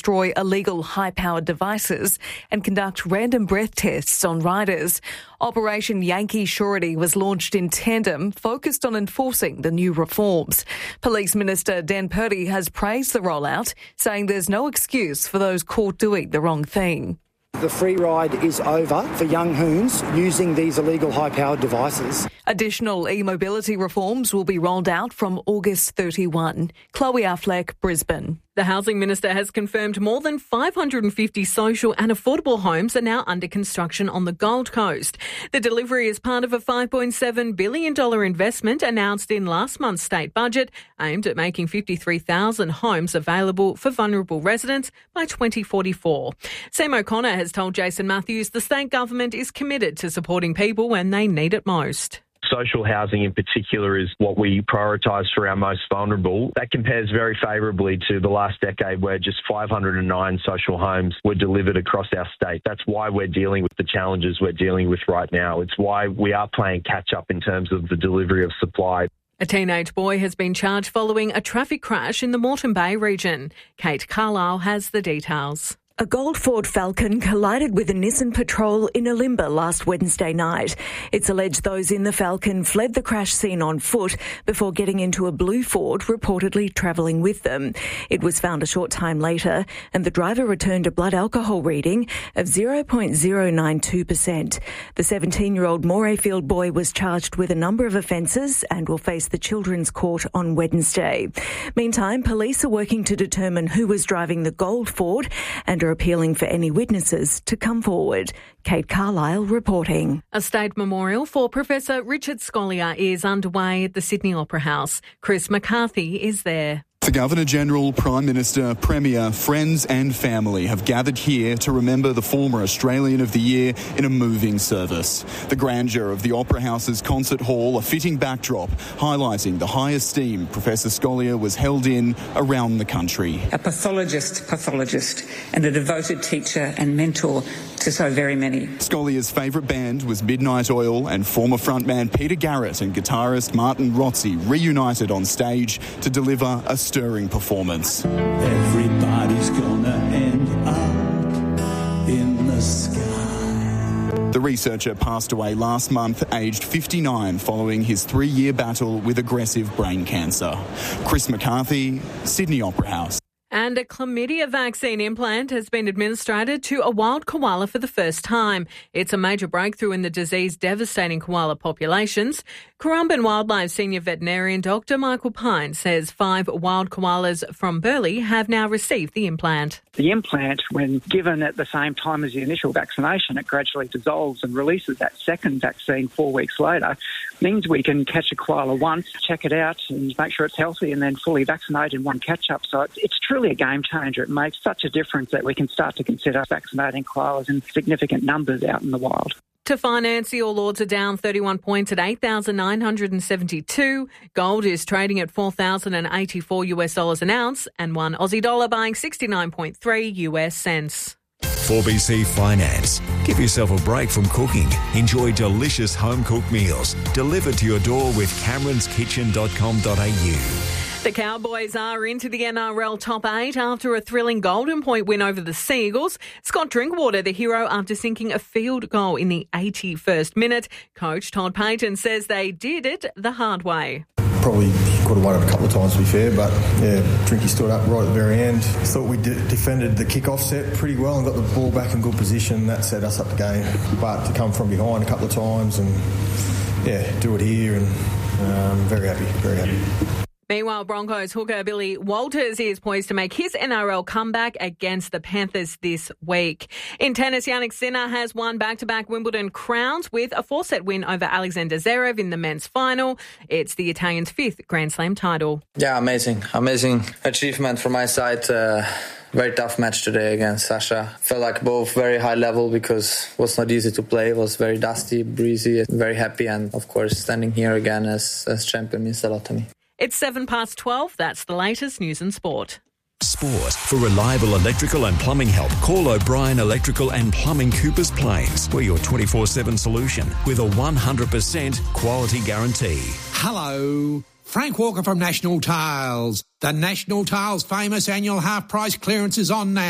destroy illegal high-powered devices and conduct random breath tests on riders. Operation Yankee Surety was launched in tandem, focused on enforcing the new reforms. Police Minister Dan Purdy has praised the rollout, saying there's no excuse for those caught doing the wrong thing. The free ride is over for young hoons using these illegal high-powered devices. Additional e-mobility reforms will be rolled out from August 31. Chloe Affleck, Brisbane. The Housing Minister has confirmed more than 550 social and affordable homes are now under construction on the Gold Coast. The delivery is part of a $5.7 billion investment announced in last month's state budget, aimed at making 53,000 homes available for vulnerable residents by 2044. Sam O'Connor has told Jason Matthews the state government is committed to supporting people when they need it most. Social housing in particular is what we prioritise for our most vulnerable. That compares very favourably to the last decade where just 509 social homes were delivered across our state. That's why we're dealing with the challenges we're dealing with right now. It's why we are playing catch up in terms of the delivery of supply. A teenage boy has been charged following a traffic crash in the Moreton Bay region. Kate Carlisle has the details. A gold Ford Falcon collided with a Nissan Patrol in Olimba last Wednesday night. It's alleged those in the Falcon fled the crash scene on foot before getting into a blue Ford reportedly travelling with them. It was found a short time later and the driver returned a blood alcohol reading of 0.092%. The 17-year-old Morayfield boy was charged with a number of offences and will face the Children's Court on Wednesday. Meantime, police are working to determine who was driving the gold Ford and are appealing for any witnesses to come forward. Kate Carlisle reporting. A state memorial for Professor Richard Scolyer is underway at the Sydney Opera House. Chris McCarthy is there. The Governor-General, Prime Minister, Premier, friends and family have gathered here to remember the former Australian of the Year in a moving service. The grandeur of the Opera House's concert hall, a fitting backdrop highlighting the high esteem Professor Scolyer was held in around the country. A pathologist, and a devoted teacher and mentor to so very many. Scolyer's favourite band was Midnight Oil, and former frontman Peter Garrett and guitarist Martin Rotzi reunited on stage to deliver a stirring performance. Everybody's gonna end up in the sky. The researcher passed away last month, aged 59, following his 3-year battle with aggressive brain cancer. Chris McCarthy, Sydney Opera House. And a chlamydia vaccine implant has been administered to a wild koala for the first time. It's a major breakthrough in the disease devastating koala populations. Currumbin Wildlife Senior Veterinarian Dr. Michael Pine says 5 wild koalas from Burleigh have now received the implant. The implant, when given at the same time as the initial vaccination, it gradually dissolves and releases that second vaccine 4 weeks later, means we can catch a koala once, check it out and make sure it's healthy and then fully vaccinate in one catch-up. So it's truly a game changer. It makes such a difference that we can start to consider vaccinating koalas in significant numbers out in the wild. To finance, the All Ords are down 31 points at 8,972. Gold is trading at $4,084 an ounce, and one Aussie dollar buying 69.3 US cents. 4BC Finance. Give yourself a break from cooking. Enjoy delicious home-cooked meals delivered to your door with cameronskitchen.com.au. The Cowboys are into the NRL top 8 after a thrilling Golden Point win over the Seagulls. Scott Drinkwater, the hero, after sinking a field goal in the 81st minute. Coach Todd Payton says they did it the hard way. Probably could have won it a couple of times, to be fair, but yeah, Drinky stood up right at the very end. Thought we defended the kick-off set pretty well and got the ball back in good position. That set us up the game. But to come from behind a couple of times and, yeah, do it here, and very happy. Meanwhile, Broncos hooker Billy Walters is poised to make his NRL comeback against the Panthers this week. In tennis, Jannik Sinner has won back-to-back Wimbledon crowns with a 4-set win over Alexander Zverev in the men's final. It's the Italian's 5th Grand Slam title. Yeah, amazing achievement from my side. Very tough match today against Sasha. Felt like both very high level because it was not easy to play. It was very dusty, breezy, very happy, and of course standing here again as champion means a lot to me. It's 12:07. That's the latest news and sport. Sport. For reliable electrical and plumbing help, call O'Brien Electrical and Plumbing Coopers Plains. We're your 24/7 solution with a 100% quality guarantee. Hello. Frank Walker from National Tiles. The National Tiles famous annual half-price clearance is on now.